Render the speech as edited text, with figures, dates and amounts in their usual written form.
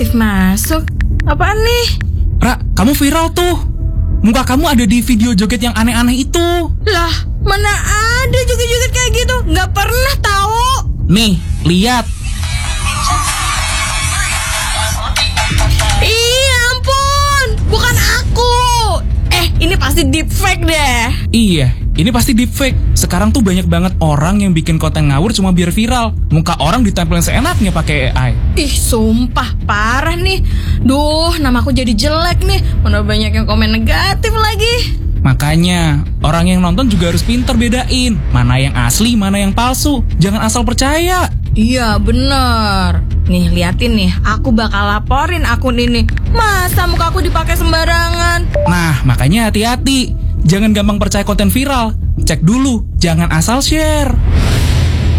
notif masuk. Apaan nih? Ra, kamu viral tuh. Muka kamu ada di video joget yang aneh-aneh itu. Lah, mana ada joget-joget kayak gitu? Nggak pernah tahu. Nih, lihat. Ih, ampun. Bukan aku. Ini pasti deepfake deh. Iya, ini pasti deepfake. Sekarang tuh banyak banget orang yang bikin konten ngawur cuma biar viral. Muka orang ditempelin seenaknya pakai AI. Ih, sumpah parah nih. Duh, namaku jadi jelek nih. Mana banyak yang komen negatif lagi. Makanya, orang yang nonton juga harus pinter bedain mana yang asli, mana yang palsu. Jangan asal percaya. Iya, bener. Nih, liatin nih. Aku bakal laporin akun ini. Masa muka aku dipakai sembarangan? Nah, makanya hati-hati. Jangan gampang percaya konten viral. Cek dulu, jangan asal share.